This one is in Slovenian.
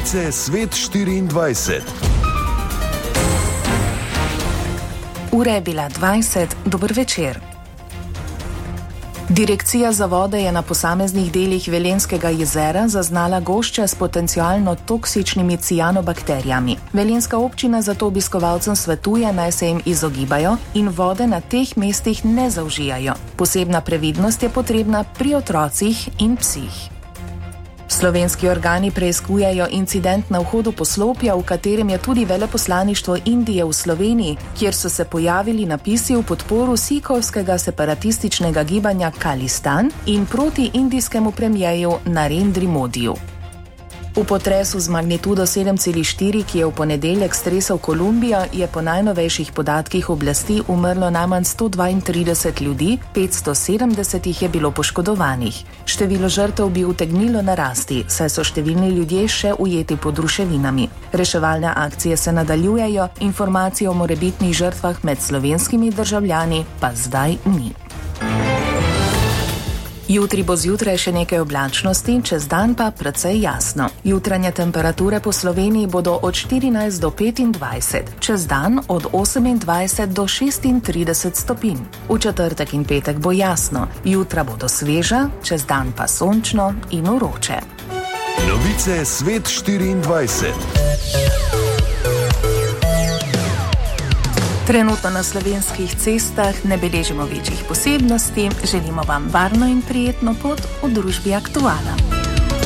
Novice Svet 24. Ura je bila 20, dober večer. Direkcija za vode je na posameznih delih Velenjskega jezera zaznala gošča s potencialno toksičnimi cianobakterijami. Velenjska občina zato obiskovalcem svetuje, naj se jim izogibajo in vode na teh mestih ne zaužijajo. Posebna previdnost je potrebna pri otrocih in psih. Slovenski organi preiskujejo incident na vhodu poslopja, v katerem je tudi veleposlaništvo Indije v Sloveniji, kjer so se pojavili napisi v podporu sikovskega separatističnega gibanja Khalistan in proti indijskemu premierju Narendri Modiju. V potresu z magnitudo 7,4, ki je v ponedeljek stresel Kolumbijo, je po najnovejših podatkih oblasti umrlo najmanj 132 ljudi, 570 jih je bilo poškodovanih. Število žrtev bi utegnilo narasti, saj so številni ljudje še ujeti pod ruševinami. Reševalne akcije se nadaljujejo, informacije o morebitnih žrtvah med slovenskimi državljani pa zdaj ni. Jutri bo zjutraj še nekaj oblačnosti, čez dan pa precej jasno. Jutranje temperature po Sloveniji bodo od 14 do 25, čez dan od 28 do 36 stopinj. V četrtek in petek bo jasno, jutra bodo sveža, čez dan pa sončno in vroče. Novice Svet 24. Trenutno na slovenskih cestah ne beležimo večjih posebnosti, želimo vam varno in prijetno pot v družbi Aktuala.